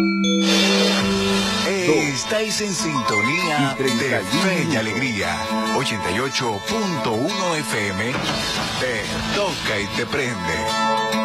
Estáis en sintonía de Fe y Alegría. 88.1 FM. Te toca y te prende.